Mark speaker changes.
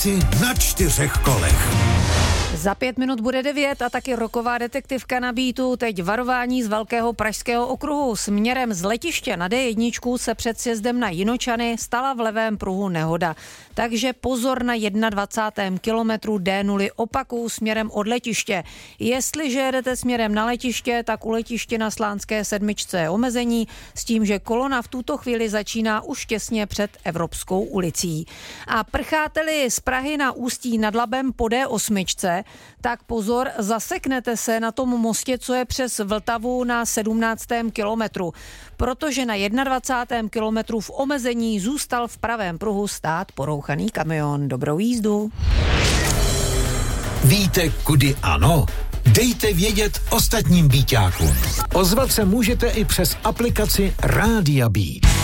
Speaker 1: si na 4 kolech.
Speaker 2: Za 5 minut bude 9 a taky roková detektivka na beatu. Teď varování z velkého pražského okruhu. Směrem z letiště na D1 se před sjezdem na Jinočany stala v levém pruhu nehoda. Takže pozor na 21. kilometru D0 opaku směrem od letiště. Jestliže jedete směrem na letiště, tak u letiště na Slánské 7 je omezení s tím, že kolona v tuto chvíli začíná už těsně před Evropskou ulicí. A prcháte-li z Prahy na Ústí nad Labem po D8, tak pozor, zaseknete se na tom mostě, co je přes Vltavu na 17. kilometru, protože na 21. kilometru v omezení zůstal v pravém pruhu stát porouchaný kamion. Dobrou jízdu.
Speaker 1: Víte, kudy ano? Dejte vědět ostatním býťákům. Ozvat se můžete i přes aplikaci Rádia Beat.